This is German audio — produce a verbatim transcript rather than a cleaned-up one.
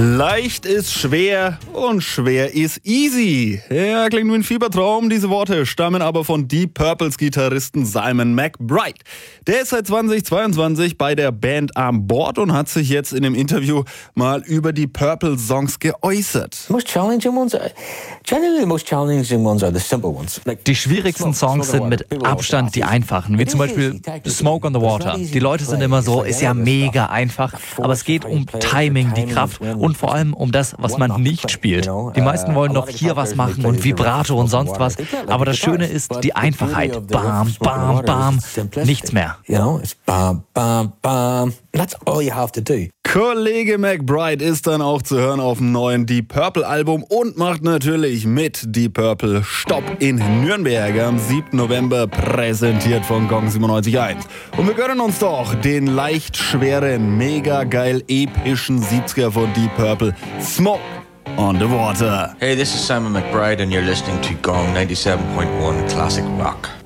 Leicht ist schwer und schwer ist easy. Ja, klingt wie ein Fiebertraum. Diese Worte stammen aber von Deep Purples Gitarristen Simon McBride. Der ist seit zweitausendzweiundzwanzig bei der Band an Bord und hat sich jetzt in einem Interview mal über die Purple-Songs geäußert. Die schwierigsten Songs sind mit Abstand die einfachen, wie zum Beispiel Smoke on the Water. Die Leute sind immer so, ist ja mega einfach, aber es geht um Timing, die Kraft und vor allem um das, was man nicht spielt. Die meisten wollen noch hier was machen und Vibrato und sonst was, aber das Schöne ist die Einfachheit. Bam, bam, bam, nichts mehr. Kollege McBride ist dann auch zu hören auf dem neuen Deep Purple Album und macht natürlich mit Deep Purple Stopp in Nürnberg am siebten November, präsentiert von Gong siebenundneunzig Komma eins. Und wir gönnen uns doch den leicht schweren, mega geil epischen siebziger von Deep Purple, Smoke on the Water. Hey, this is Simon McBride and you're listening to Gong ninety-seven point one Classic Rock.